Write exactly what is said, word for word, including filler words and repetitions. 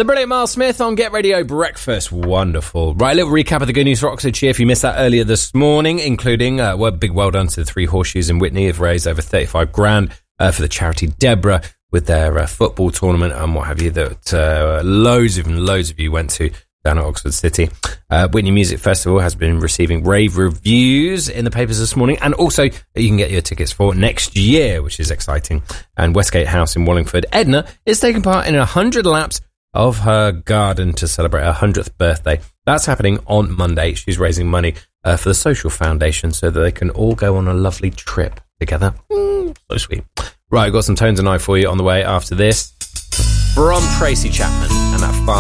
The brilliant Miles Smith on Get Radio Breakfast. Wonderful. Right, a little recap of the good news for Oxfordshire if you missed that earlier this morning, including uh, well, big well done to the Three Horseshoes in Witney. Have raised over thirty-five grand uh, for the charity Deborah with their uh, football tournament and what have you that uh, loads of loads of you went to down at Oxford City. Uh, Witney Music Festival has been receiving rave reviews in the papers this morning, and also you can get your tickets for next year, which is exciting. And Westgate House in Wallingford, Edna is taking part in one hundred laps of her garden to celebrate her hundredth birthday. That's happening on Monday. She's raising money uh, for the Social Foundation so that they can all go on a lovely trip together. Mm, so sweet. Right, I've got some Tones and I for you on the way after this from Tracy Chapman.